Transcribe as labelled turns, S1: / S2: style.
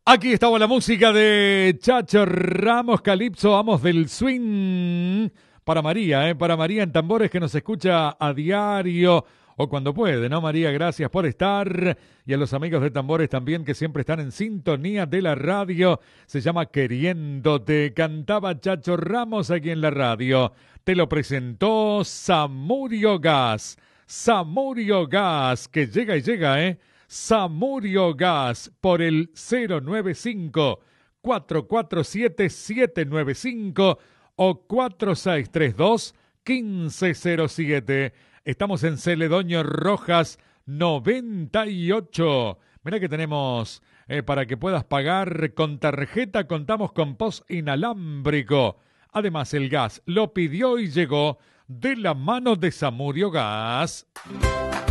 S1: Aquí estaba la música de Chacho Ramos, Calipso, Amos del Swing. Para María, para María en Tambores que nos escucha a diario o cuando puede, ¿no, María? Gracias por estar. Y a los amigos de Tambores también que siempre están en sintonía de la radio. Se llama Queriéndote. Cantaba Chacho Ramos aquí en la radio. Te lo presentó Samurio Gas. Samurio Gas, que llega y llega, ¿eh? Samurio Gas por el 095-447-795 o 4632-1507. Estamos en Celedonio Rojas 98. Mirá que tenemos para que puedas pagar con tarjeta. Contamos con post inalámbrico. Además, el gas lo pidió y llegó de la mano de Samurio Gas.